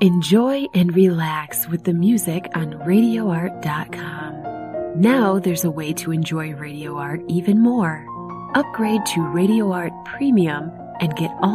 Enjoy and relax with the music on RadioArt.com. Now there's a way to enjoy Radio Art even more. Upgrade to Radio Art Premium and get all